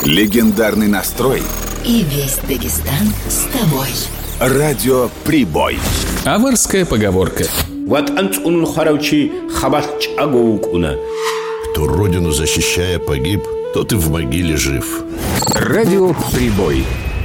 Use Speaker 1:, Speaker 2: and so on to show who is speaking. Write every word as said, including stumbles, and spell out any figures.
Speaker 1: Легендарный настрой.
Speaker 2: И весь Дагестан с тобой.
Speaker 1: Радио Прибой.
Speaker 3: Аварская поговорка.
Speaker 4: Кто родину защищая погиб, тот и в могиле жив.
Speaker 1: Радио Прибой.